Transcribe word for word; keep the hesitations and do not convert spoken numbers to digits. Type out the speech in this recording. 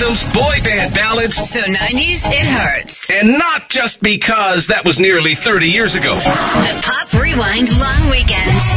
anthems, boy band ballads. So nineties, it hurts. And not just because that was nearly thirty years ago. The Pop Rewind Long Weekend.